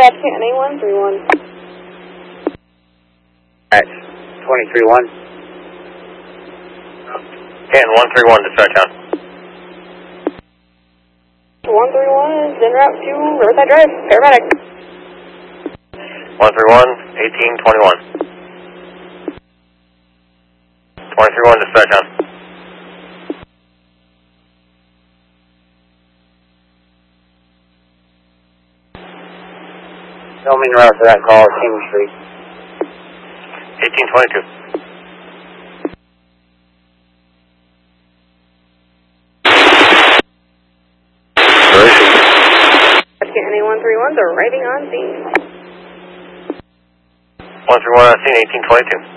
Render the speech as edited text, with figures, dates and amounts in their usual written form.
dispatch, can A131. At 23-1. Can 131 dispatch on. 131 is en route to Riverside Drive, paramedic. 131, 1821. 23-1 dispatch on. Filming route for that call, King Street. 1822. Can A131's arriving on scene. 131 on scene, 1822.